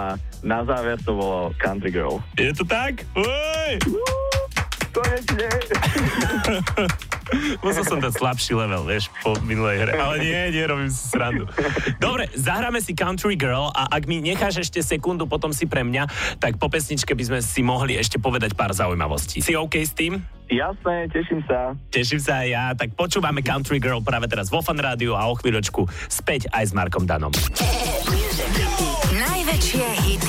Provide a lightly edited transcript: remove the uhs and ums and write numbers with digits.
na záver to bolo Country Girl. Je to tak? Uj! Konečne. Musel som dať slabší level, vieš, po minulej hre. Ale nie, robím si srandu. Dobre, zahráme si Country Girl a ak mi necháš ešte sekundu potom si pre mňa, tak po pesničke by sme si mohli ešte povedať pár zaujímavostí. Si OK s tým? Jasné, teším sa. Teším sa aj ja. Tak počúvame Country Girl práve teraz vo Fan Rádiu a o chvíľočku späť aj s Markom Danom. Najväčšie hity